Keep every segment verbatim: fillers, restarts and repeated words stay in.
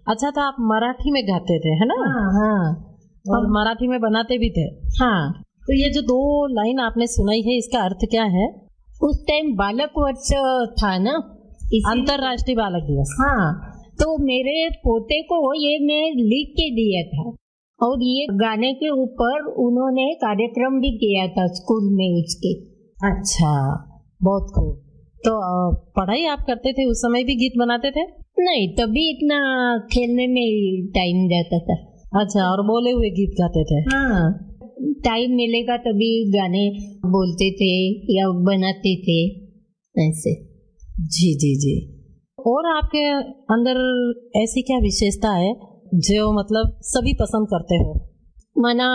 अच्छा, तो आप मराठी में गाते थे है ना? हाँ हाँ, और मराठी में बनाते भी थे। हाँ। तो ये जो दो लाइन आपने सुनाई है, इसका अर्थ क्या है? उस टाइम बालक वर्ष था ना, अंतरराष्ट्रीय बालक दिवस। हाँ, तो मेरे पोते को ये मैं लिख के दिया था और ये गाने के ऊपर उन्होंने कार्यक्रम भी किया था स्कूल में उसके। अच्छा, बहुत खूब। तो पढ़ाई आप करते थे उस समय भी गीत बनाते थे? नहीं, तभी इतना खेलने में टाइम जाता था। अच्छा, और बोले हुए गीत गाते थे? हाँ, टाइम मिलेगा तभी गाने बोलते थे या बनाते थे ऐसे। जी जी जी। और आपके अंदर ऐसी क्या विशेषता है जो मतलब सभी पसंद करते हो? माना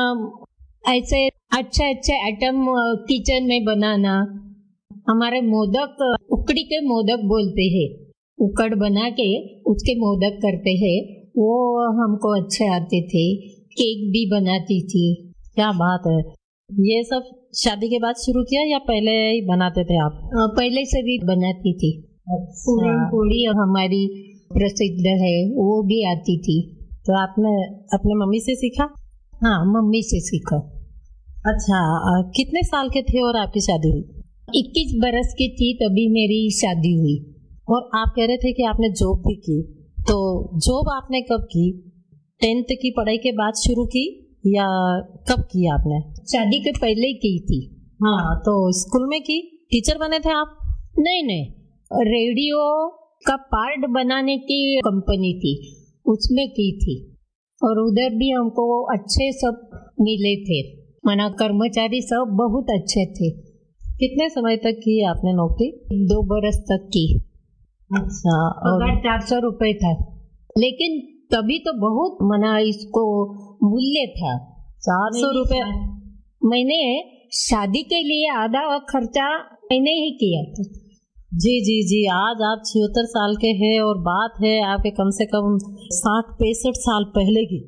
ऐसे अच्छे अच्छे आइटम किचन में बनाना। हमारे मोदक, उकड़ी के मोदक बोलते हैं, उकड़ बना के उसके मोदक करते हैं, वो हमको अच्छे आते थे। केक भी बनाती थी। क्या बात है। ये सब शादी के बाद शुरू किया या पहले ही बनाते थे आप? पहले से भी बनाती थी। पूरन पोड़ी हमारी प्रसिद्ध है, वो भी आती थी। तो आपने अपने मम्मी से सीखा? हाँ, मम्मी से सीखा। अच्छा, कितने साल के थे और आपकी शादी हुई? इक्कीस बरस की थी तभी मेरी शादी हुई। और आप कह रहे थे कि आपने जॉब भी की, तो जॉब आपने कब की? टेंथ की पढ़ाई के बाद शुरू की या कब की आपने? शादी के पहले ही की थी। हाँ, तो स्कूल में की? टीचर बने थे आप? नहीं नहीं, रेडियो का पार्ट बनाने की कंपनी थी, उसमें की थी। और उधर भी हमको अच्छे सब मिले थे, माना कर्मचारी सब बहुत अच्छे थे। कितने समय तक की आपने नौकरी? दो बरस तक की। अच्छा, और चार सौ रुपए था, लेकिन तभी तो बहुत मना इसको मूल्य था। चार सौ रुपए। मैंने शादी के लिए आधा खर्चा मैंने ही किया था। जी जी जी। आज आप छिहत्तर साल के हैं और बात है आपके कम से कम साठ पैंसठ साल पहले की,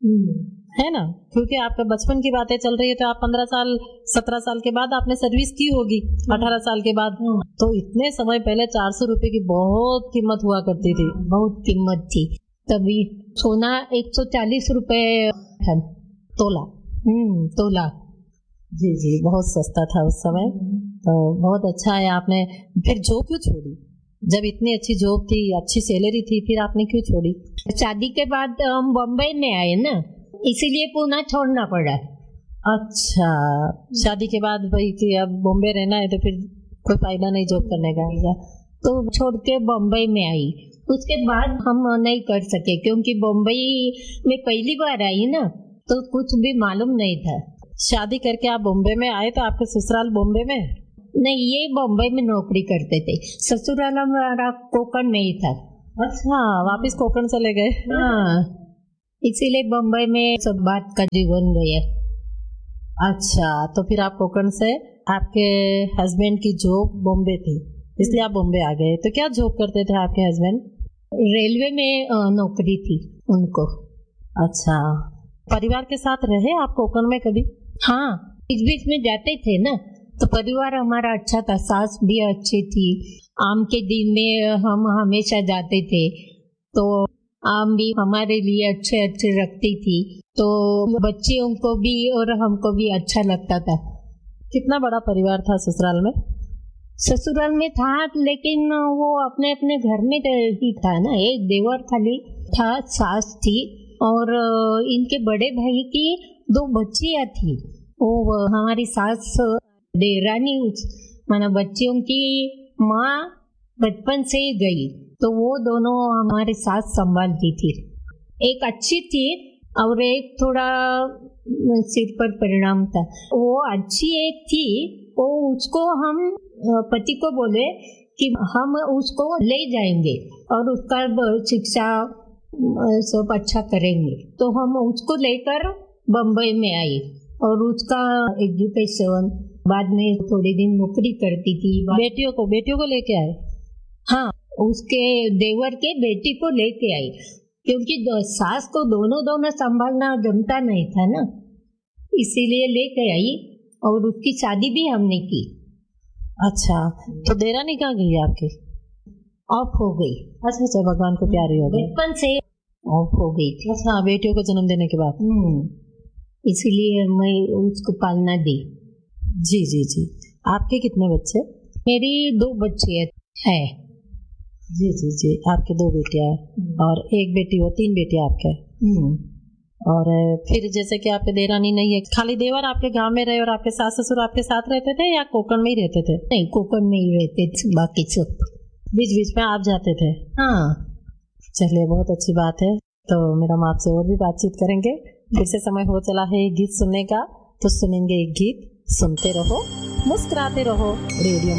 है ना? क्योंकि आपके बचपन की बातें चल रही है, तो आप पंद्रह साल सत्रह साल के बाद आपने सर्विस की होगी, अठारह साल के बाद। तो इतने समय पहले चार सौ रुपए की बहुत कीमत हुआ करती थी। बहुत कीमत थी तभी। सोना एक सौ चालीस रुपए था तोला। हम्म तोला। जी जी, बहुत सस्ता था उस समय। तो बहुत अच्छा है। आपने फिर जॉब क्यों छोड़ी? जब इतनी अच्छी जॉब थी, अच्छी सैलरी थी, फिर आपने क्यों छोड़ी? शादी के बाद हम बम्बई में आए ना, इसीलिए पुणे छोड़ना पड़ा। अच्छा, शादी के बाद भाई कि अब बॉम्बे रहना है तो फिर कोई फायदा नहीं जॉब करने का, तो छोड़ के बम्बई में आई। उसके बाद हम नहीं कर सके क्योंकि बम्बई में पहली बार आई ना, तो कुछ भी मालूम नहीं था। शादी करके आप बॉम्बे में आए तो आपके ससुराल बॉम्बे में? नहीं, ये बम्बई में नौकरी करते थे। ससुराल हमारा कोकण में ही था। अच्छा, वापिस कोकण चले गए? हाँ, इसीलिए बम्बई में सब बात का जीवन गया। अच्छा, तो फिर आप कोकण से, आपके हस्बैंड की जॉब बॉम्बे थी इसलिए आप बॉम्बे आ गए। तो क्या जॉब करते थे आपके हस्बैंड? रेलवे में नौकरी थी उनको। अच्छा, परिवार के साथ रहे आप कोकण में कभी? हाँ, बीच बीच में जाते थे ना, तो परिवार हमारा अच्छा था। सास भी अच्छी थी। आम के दिन में हम हमेशा जाते थे, तो आम भी हमारे लिए अच्छे अच्छे रखती थी, तो बच्चियों को भी और हमको भी अच्छा लगता था। कितना बड़ा परिवार था ससुराल में? ससुराल में था, लेकिन वो अपने अपने घर में ही था ना। एक देवर खाली था, सास थी और इनके बड़े भाई की दो बच्चियां थी। वो हमारी सास देरानी, माना बच्चियों की माँ बचपन से ही गई, तो वो दोनों हमारे साथ संभालती थी। एक अच्छी थी और एक थोड़ा सिर पर परिणाम था। वो अच्छी एक थी, वो उसको हम पति को बोले कि हम उसको ले जाएंगे और उसका शिक्षा सब अच्छा करेंगे, तो हम उसको लेकर बम्बई में आई और उसका एजुकेशन, बाद में थोड़े दिन नौकरी करती थी। बेटियों को बेटियों को लेके आए? हाँ, उसके देवर के बेटी को लेके आई, क्योंकि सास को दोनों दोनों संभालना जमता नहीं था ना, इसीलिए लेके आई और उसकी शादी भी हमने की। अच्छा, तो देरानी कहाँ गई आपकी? ऑफ हो गई। अच्छा अच्छा, भगवान को प्यारी हो गई। बचपन से ऑफ हो गई थी। अच्छा, बेटियों को जन्म देने के बाद। इसीलिए मैं उसको पालना दी। जी जी जी। आपके कितने बच्चे? मेरी दो बच्चे है। जी जी जी। आपके दो बेटियां हैं और एक बेटी हो, तीन बेटियां आपके। और फिर जैसे कि आपके देरानी नहीं है, खाली देवर आपके गांव में रहे और आपके सास ससुर आपके साथ रहते थे या कोकण में ही रहते थे? नहीं, कोकण में ही रहते थे, बाकी सब बीच बीच में आप जाते थे? हाँ। चलिए, बहुत अच्छी बात है। तो मैडम आपसे और भी बातचीत करेंगे। फिर से समय हो चला है गीत सुनने का, तो सुनेंगे एक गीत। सुनते रहो, मुस्कुराते रहो। रेडियो